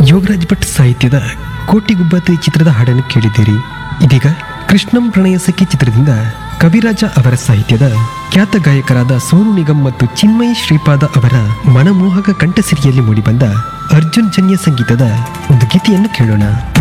ಯೋಗರಾಜ್ ಭಟ್ ಸಾಹಿತ್ಯದ ಕೋಟಿಗುಬ್ಬತಿ ಚಿತ್ರದ ಹಾಡನ್ನು ಕೇಳಿದ್ದೀರಿ. ಇದೀಗ ಕೃಷ್ಣಂ ಪ್ರಣಯ ಸಖಿ ಚಿತ್ರದಿಂದ ಕವಿರಾಜ ಅವರ ಸಾಹಿತ್ಯದ ಖ್ಯಾತ ಗಾಯಕರಾದ ಸೋನು ನಿಗಮ್ ಮತ್ತು ಚಿನ್ಮಯಿ ಶ್ರೀಪಾದ ಅವರ ಮನಮೋಹಕ ಕಂಠಸಿರಿಯಲ್ಲಿ ಮೂಡಿಬಂದ ಅರ್ಜುನ್ ಜನ್ಯ ಸಂಗೀತದ ಒಂದು ಗೀತೆಯನ್ನು ಕೇಳೋಣ.